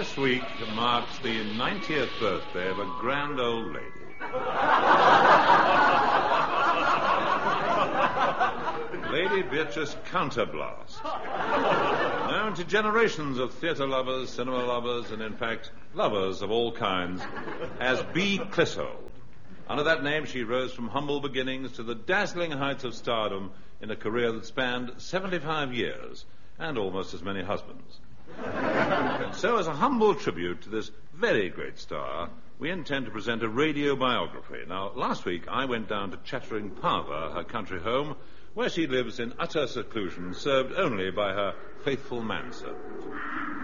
This week marks the 90th birthday of a grand old lady. Lady Beatrice Counterblast. Known to generations of theatre lovers, cinema lovers, and in fact, lovers of all kinds, as B. Clissold. Under that name, she rose from humble beginnings to the dazzling heights of stardom in a career that spanned 75 years and almost as many husbands. And so, as a humble tribute to this very great star, we intend to present a radio biography. Now, last week I went down to Chattering Parva, her country home, where she lives in utter seclusion, served only by her faithful manservant.